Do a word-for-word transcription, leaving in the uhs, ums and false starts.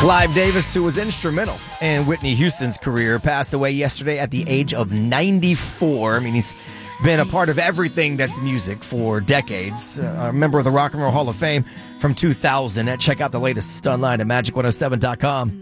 Clive Davis, who was instrumental in Whitney Houston's career, passed away yesterday at the age of ninety-four. I mean, he's been a part of everything that's music for decades. Uh, a member of the Rock and Roll Hall of Fame from two thousand. Check out the latest online at magic one oh seven dot com.